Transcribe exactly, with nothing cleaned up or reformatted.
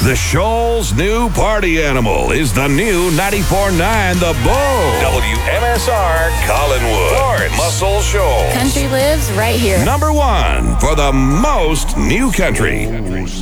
The Shoal's new party animal is the new ninety-four point nine The Bull. W M S R Collinwood. Florence. Muscle Shoals. Country lives right here. Number one for the most new country.